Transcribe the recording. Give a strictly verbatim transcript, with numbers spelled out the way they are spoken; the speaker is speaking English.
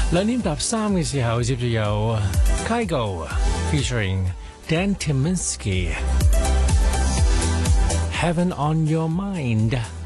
兩點搭三嘅時候，接住有 Kygo featuring Dan Tyminski，Heaven on Your Mind。